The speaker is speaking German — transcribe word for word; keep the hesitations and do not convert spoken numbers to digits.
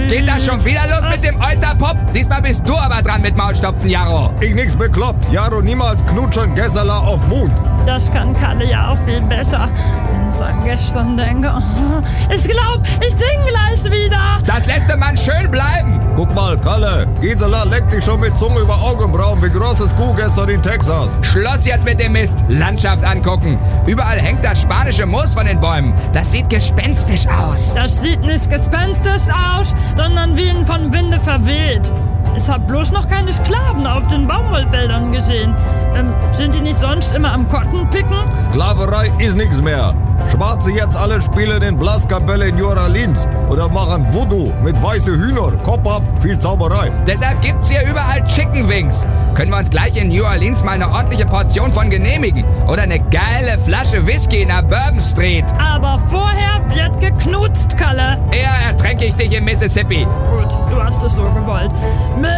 Geht das schon wieder los mit dem Euterpop? Diesmal bist du aber dran mit Maulstopfen, Jaro. Ich nix bekloppt. Jaro niemals knutschen, Gesseler auf Mond. Das kann Kalle ja auch viel besser. Wenn ich an gestern denke. Ich glaub, ich sing gleich wieder. Das lässt der Mann schön bleiben. Guck mal, Kalle. Gisela leckt sich schon mit Zunge über Augenbrauen wie großes Kuh gestern in Texas. Schluss jetzt mit dem Mist. Landschaft angucken. Überall hängt das spanische Moos von den Bäumen. Das sieht gespenstisch aus. Das sieht nicht gespenstisch aus, sondern wie ein von Winde verweht. Ich hab bloß noch keine Sklaven auf den Baumwollfeldern gesehen. Ähm, sind die nicht sonst immer am Kotten picken? Sklaverei ist nix mehr. Schwarze jetzt alle spielen in Blaskapelle in New Orleans oder machen Voodoo mit weiße Hühner. Kopf ab, viel Zauberei. Deshalb gibt's hier überall Chicken Wings. Können wir uns gleich in New Orleans mal eine ordentliche Portion von genehmigen? Oder eine geile Flasche Whisky in der Bourbon Street? Aber vorher wird geknutzt, Kalle. Eher ertränke ich dich im Mississippi. Gut, du hast es so gewollt. Mit